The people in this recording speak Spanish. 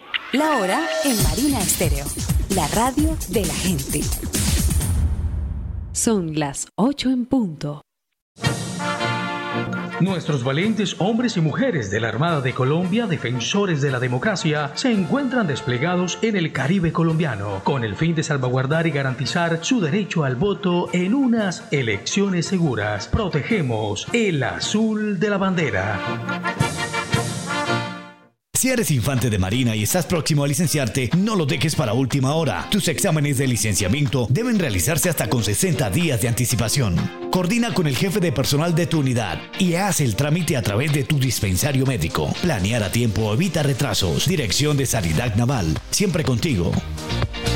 La hora en Marina Estéreo, la radio de la gente. Son las 8 en punto. Nuestros valientes hombres y mujeres de la Armada de Colombia, defensores de la democracia, se encuentran desplegados en el Caribe colombiano con el fin de salvaguardar y garantizar su derecho al voto en unas elecciones seguras. Protegemos el azul de la bandera. Si eres infante de Marina y estás próximo a licenciarte, no lo dejes para última hora. Tus exámenes de licenciamiento deben realizarse hasta con 60 días de anticipación. Coordina con el jefe de personal de tu unidad y haz el trámite a través de tu dispensario médico. Planear a tiempo evita retrasos. Dirección de Sanidad Naval, siempre contigo.